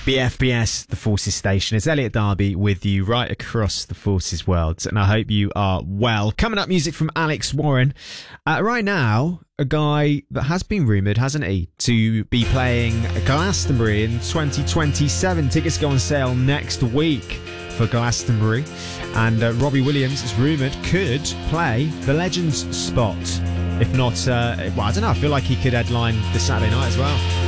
BFBS, the Forces Station. It's Elliot Darby with you right across the Forces world, and I hope you are well. Coming up, music from Alex Warren. Right now, a guy that has been rumoured, hasn't he, to be playing Glastonbury in 2027. Tickets go on sale next week for Glastonbury, and Robbie Williams is rumoured could play the Legends spot. If not, well, I don't know, I feel like he could headline this Saturday night as well.